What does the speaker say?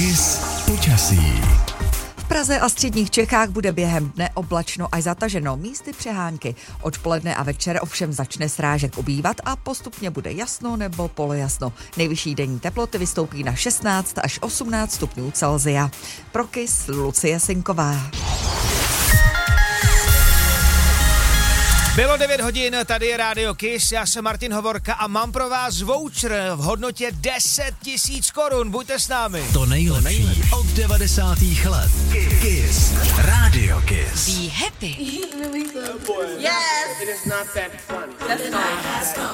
Kiss počasí. V Praze a středních Čechách bude během dne oblačno až zataženo, místy přehánky. Odpoledne a večer ovšem začne srážek ubývat a postupně bude jasno nebo polojasno. Nejvyšší denní teploty vystoupí na 16 až 18 stupňů Celsia. Pro Kiss Lucie Sinková. Bylo 9 hodin, tady je Rádio Kiss, já jsem Martin Hovorka a mám pro vás voucher v hodnotě 10 000 korun, buďte s námi. To nejlepší od 90. let. Kiss. Rádio Kiss. Be happy. Yes. It is not that funny. That's not.